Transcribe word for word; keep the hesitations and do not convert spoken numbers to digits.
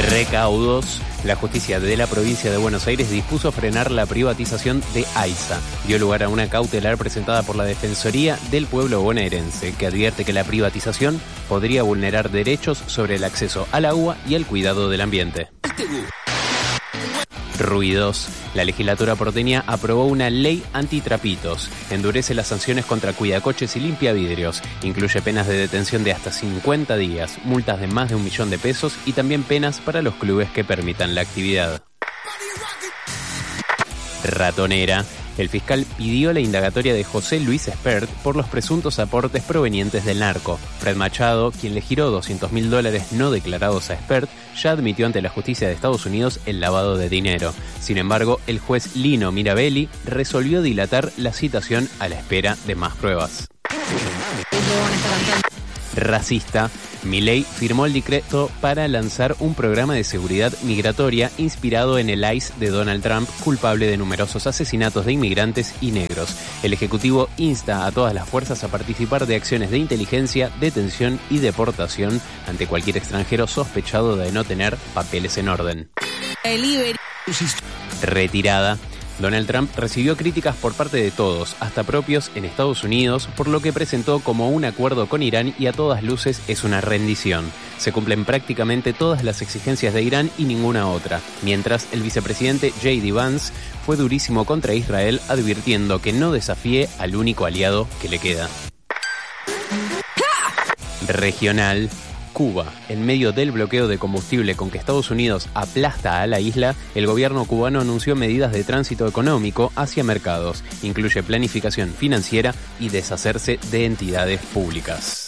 Recaudos. La justicia de la provincia de Buenos Aires dispuso frenar la privatización de AISA. Dio lugar a una cautelar presentada por la Defensoría del Pueblo bonaerense, que advierte que la privatización podría vulnerar derechos sobre el acceso al agua y al cuidado del ambiente. Ruidos. La legislatura porteña aprobó una ley antitrapitos. Endurece las sanciones contra cuidacoches y limpiavidrios. Incluye penas de detención de hasta cincuenta días, multas de más de un millón de pesos y también penas para los clubes que permitan la actividad. Ratonera. El fiscal pidió la indagatoria de José Luis Espert por los presuntos aportes provenientes del narco. Fred Machado, quien le giró doscientos mil dólares no declarados a Espert, ya admitió ante la justicia de Estados Unidos el lavado de dinero. Sin embargo, el juez Lino Mirabelli resolvió dilatar la citación a la espera de más pruebas. Racista. Milei firmó el decreto para lanzar un programa de seguridad migratoria inspirado en el I C E de Donald Trump, culpable de numerosos asesinatos de inmigrantes y negros. El Ejecutivo insta a todas las fuerzas a participar de acciones de inteligencia, detención y deportación ante cualquier extranjero sospechado de no tener papeles en orden. Retirada. Donald Trump recibió críticas por parte de todos, hasta propios en Estados Unidos, por lo que presentó como un acuerdo con Irán y a todas luces es una rendición. Se cumplen prácticamente todas las exigencias de Irán y ninguna otra, mientras el vicepresidente J D Vance fue durísimo contra Israel, advirtiendo que no desafíe al único aliado que le queda. Regional. Cuba. En medio del bloqueo de combustible con que Estados Unidos aplasta a la isla, el gobierno cubano anunció medidas de tránsito económico hacia mercados. Incluye planificación financiera y deshacerse de entidades públicas.